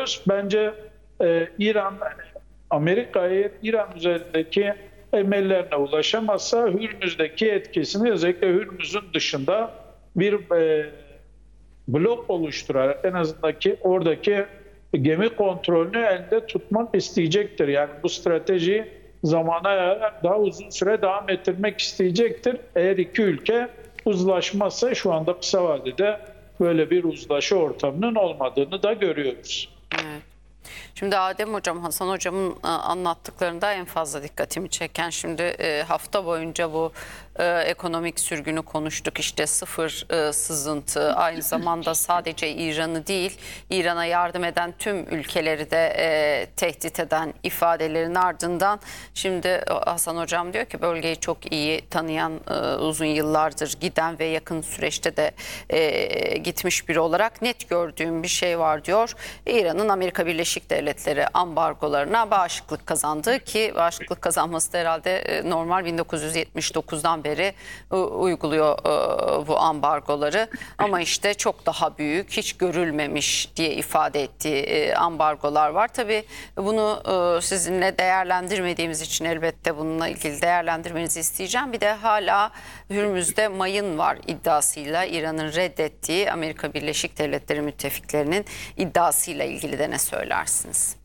görüyoruz. Bence İran, Amerika'yı İran üzerindeki emellerine ulaşamazsa Hürmüz'deki etkisini, özellikle Hürmüz'ün dışında bir blok oluşturarak en azından ki oradaki gemi kontrolünü elde tutmak isteyecektir. Yani bu stratejiyi zamana yayarak daha uzun süre devam ettirmek isteyecektir. Eğer iki ülke uzlaşmazsa şu anda kısa vadede böyle bir uzlaşı ortamının olmadığını da görüyoruz. Evet. Şimdi Adem Hocam, Hasan Hocam'ın anlattıklarında en fazla dikkatimi çeken, şimdi hafta boyunca bu ekonomik sürgünü konuştuk. İşte sıfır sızıntı, aynı zamanda sadece İran'ı değil, İran'a yardım eden tüm ülkeleri de tehdit eden ifadelerin ardından şimdi Hasan Hocam diyor ki bölgeyi çok iyi tanıyan, uzun yıllardır giden ve yakın süreçte de gitmiş biri olarak net gördüğüm bir şey var diyor. İran'ın Amerika Birleşik Devletleri ambargolarına bağışıklık kazandı ki bağışıklık kazanması da herhalde normal 1979'dan beri uyguluyor bu ambargoları. Ama işte çok daha büyük, hiç görülmemiş diye ifade ettiği ambargolar var. Tabii bunu sizinle değerlendirmediğimiz için elbette bununla ilgili değerlendirmenizi isteyeceğim. Bir de hala Hürmüz'de mayın var iddiasıyla İran'ın reddettiği Amerika Birleşik Devletleri müttefiklerinin iddiasıyla ilgili de ne söylersiniz?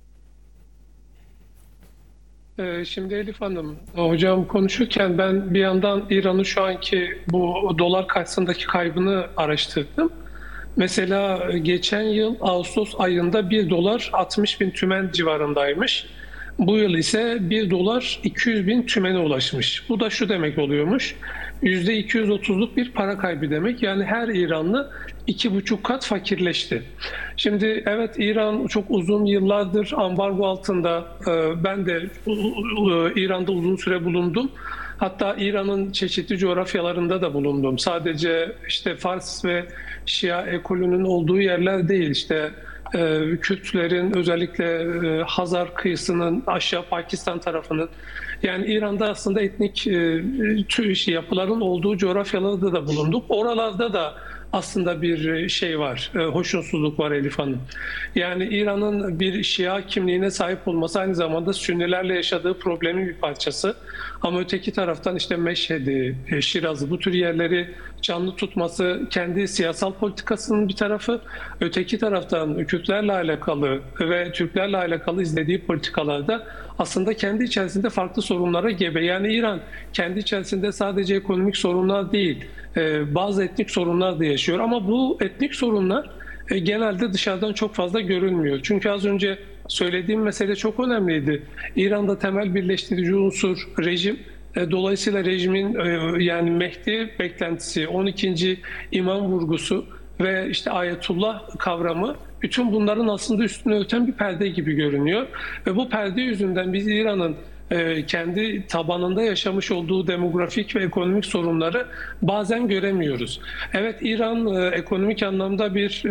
Şimdi Elif Hanım, hocam konuşurken ben bir yandan İran'ın şu anki bu dolar karşısındaki kaybını araştırdım. Mesela geçen yıl Ağustos ayında 1 dolar 60 bin tümen civarındaymış. Bu yıl ise 1 dolar 200 bin tümene ulaşmış. Bu da şu demek oluyormuş: %230'luk bir para kaybı demek. Yani her İranlı 2,5 kat fakirleşti. Şimdi evet, İran çok uzun yıllardır ambargo altında. Ben de İran'da uzun süre bulundum. Hatta İran'ın çeşitli coğrafyalarında da bulundum. Sadece işte Fars ve Şia ekolünün olduğu yerler değil. İşte Kürtlerin, özellikle Hazar kıyısının, aşağı Pakistan tarafının, yani İran'da aslında etnik yapıların olduğu coğrafyalarda da bulunduk. Oralarda da aslında bir şey var, hoşnutsuzluk var Elif Hanım. Yani İran'ın bir Şia kimliğine sahip olması aynı zamanda Sünnilerle yaşadığı problemin bir parçası. Ama öteki taraftan işte Meşhed'i, Şiraz'ı, bu tür yerleri canlı tutması kendi siyasal politikasının bir tarafı. Öteki taraftan Kürtlerle alakalı ve Türklerle alakalı izlediği politikalarda aslında kendi içerisinde farklı sorunlara gebe. Yani İran kendi içerisinde sadece ekonomik sorunlar değil, bazı etnik sorunlar da yaşıyor. Ama bu etnik sorunlar genelde dışarıdan çok fazla görülmüyor. Çünkü az önce söylediğim mesele çok önemliydi. İran'da temel birleştirici unsur rejim. Dolayısıyla rejimin yani Mehdi beklentisi, 12. imam vurgusu ve işte Ayetullah kavramı, bütün bunların aslında üstünü örten bir perde gibi görünüyor. Ve bu perde yüzünden biz İran'ın kendi tabanında yaşamış olduğu demografik ve ekonomik sorunları bazen göremiyoruz. Evet, İran ekonomik anlamda bir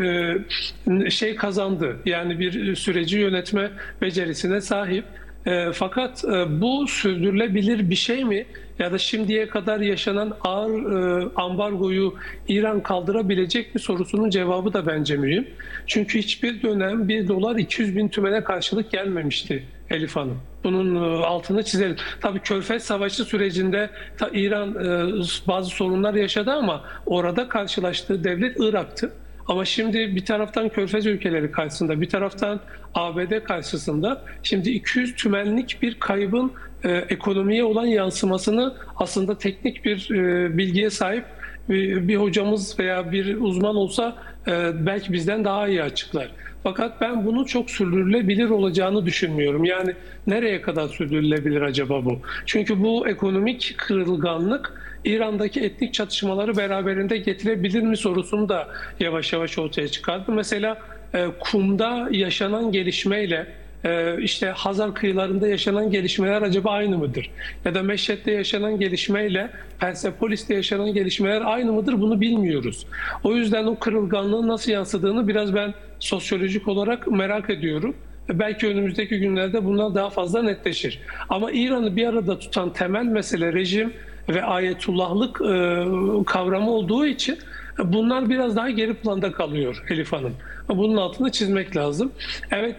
şey kazandı. Yani bir süreci yönetme becerisine sahip. Fakat bu sürdürülebilir bir şey mi? Ya da şimdiye kadar yaşanan ağır ambargoyu İran kaldırabilecek mi sorusunun cevabı da bence mühim. Çünkü hiçbir dönem 1 dolar 200 bin tümene karşılık gelmemişti Elif Hanım. Bunun altını çizelim. Tabii Körfez Savaşı sürecinde İran bazı sorunlar yaşadı ama orada karşılaştığı devlet Irak'tı. Ama şimdi bir taraftan Körfez ülkeleri karşısında, bir taraftan ABD karşısında, şimdi 200 tümenlik bir kaybın ekonomiye olan yansımasını aslında teknik bir bilgiye sahip bir hocamız veya bir uzman olsa belki bizden daha iyi açıklar. Fakat ben bunun çok sürdürülebilir olacağını düşünmüyorum. Yani nereye kadar sürdürülebilir acaba bu? Çünkü bu ekonomik kırılganlık İran'daki etnik çatışmaları beraberinde getirebilir mi sorusunu da yavaş yavaş ortaya çıkardı. Mesela Kum'da yaşanan gelişmeyle işte Hazar kıyılarında yaşanan gelişmeler acaba aynı mıdır? Ya da Meşhed'de yaşanan gelişmeyle Persepolis'te yaşanan gelişmeler aynı mıdır? Bunu bilmiyoruz. O yüzden o kırılganlığın nasıl yansıdığını biraz ben sosyolojik olarak merak ediyorum. Belki önümüzdeki günlerde bunlar daha fazla netleşir. Ama İran'ı bir arada tutan temel mesele rejim ve ayetullahlık kavramı olduğu için bunlar biraz daha geri planda kalıyor Elif Hanım. Bunun altını çizmek lazım. Evet,